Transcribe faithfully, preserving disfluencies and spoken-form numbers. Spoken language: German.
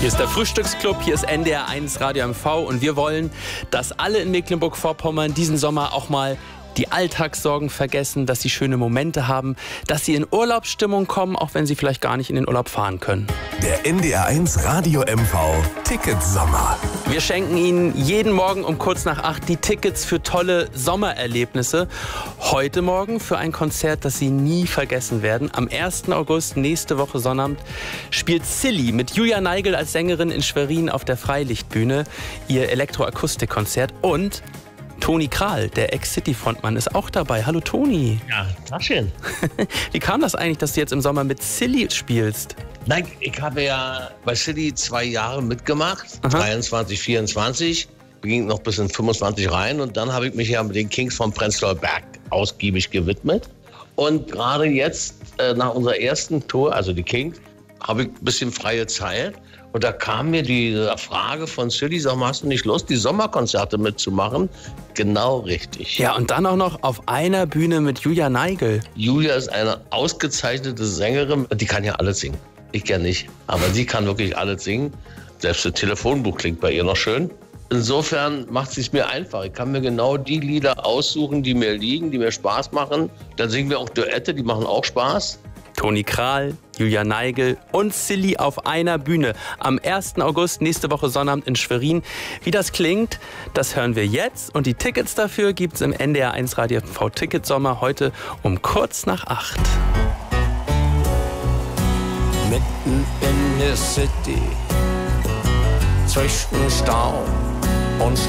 Hier ist der Frühstücksclub, hier ist N D R eins Radio M V und wir wollen, dass alle in Mecklenburg-Vorpommern diesen Sommer auch mal die Alltagssorgen vergessen, dass sie schöne Momente haben, dass sie in Urlaubsstimmung kommen, auch wenn sie vielleicht gar nicht in den Urlaub fahren können. Der N D R eins Radio M V Ticketsommer. Wir schenken Ihnen jeden Morgen um kurz nach acht die Tickets für tolle Sommererlebnisse. Heute Morgen für ein Konzert, das Sie nie vergessen werden. Am ersten August, nächste Woche Sonnabend, spielt Silly mit Julia Neigel als Sängerin in Schwerin auf der Freilichtbühne ihr Elektroakustikkonzert. Und Toni Kral, der Ex-City-Frontmann, ist auch dabei. Hallo Toni. Ja, Taschen. Wie kam das eigentlich, dass du jetzt im Sommer mit Silly spielst? Nein, ich habe ja bei Silly zwei Jahre mitgemacht, Aha. dreiundzwanzig, vierundzwanzig, ging noch bis in fünfundzwanzig rein und dann habe ich mich ja mit den Kings von Prenzlauer Berg ausgiebig gewidmet. Und gerade jetzt, äh, nach unserer ersten Tour, also die Kings, habe ich ein bisschen freie Zeit. Und da kam mir die Frage von Silly, sag mal, hast du nicht Lust, die Sommerkonzerte mitzumachen? Genau richtig. Ja, und dann auch noch auf einer Bühne mit Julia Neigel. Julia ist eine ausgezeichnete Sängerin, die kann ja alles singen. Ich ja nicht, aber sie kann wirklich alles singen. Selbst das Telefonbuch klingt bei ihr noch schön. Insofern macht sie es mir einfach. Ich kann mir genau die Lieder aussuchen, die mir liegen, die mir Spaß machen. Dann singen wir auch Duette, die machen auch Spaß. Toni Kral, Julia Neigel und Silly auf einer Bühne. Am ersten August, nächste Woche Sonnabend in Schwerin. Wie das klingt, das hören wir jetzt. Und die Tickets dafür gibt es im N D R eins Radio M V Ticketsommer heute um kurz nach acht. Mitten in der City, zwischen Stau und